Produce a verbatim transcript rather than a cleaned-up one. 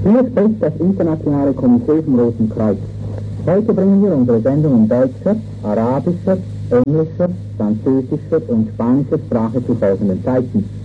Hier spricht das Internationale Komitee vom Roten Kreuz. Heute bringen wir unsere Sendung in deutscher, arabischer, englischer, französischer und spanischer Sprache zu folgenden Zeiten.